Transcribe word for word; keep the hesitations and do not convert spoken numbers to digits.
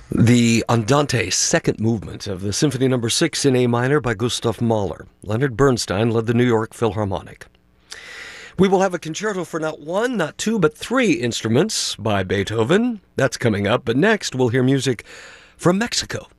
The Andante second movement of the Symphony Number six in A minor by Gustav Mahler. Leonard Bernstein led the New York Philharmonic. We will have a concerto for not one, not two, but three instruments by Beethoven. That's coming up, but next we'll hear music from Mexico.